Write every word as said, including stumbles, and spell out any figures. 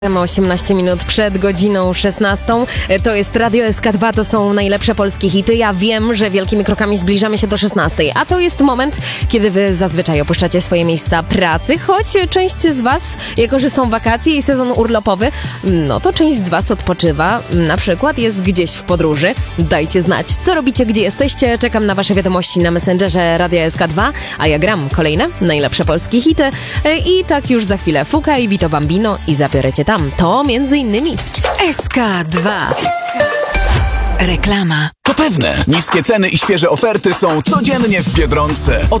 osiemnaście minut przed godziną szesnastą. To jest Radio S K dwa, to są najlepsze polskie hity. Ja wiem, że wielkimi krokami zbliżamy się do szesnastej, a to jest moment, kiedy wy zazwyczaj opuszczacie swoje miejsca pracy, choć część z was, jako że są wakacje i sezon urlopowy, no to część z was odpoczywa, na przykład jest gdzieś w podróży. Dajcie znać, co robicie, gdzie jesteście. Czekam na wasze wiadomości na Messengerze Radio S K dwa, a ja gram kolejne najlepsze polskie hity i tak już za chwilę Fuka i Vito Bambino i zabiorę cię tam. To między innymi S K dwa. Reklama. To pewne. Niskie ceny i świeże oferty są codziennie w Biedronce. Od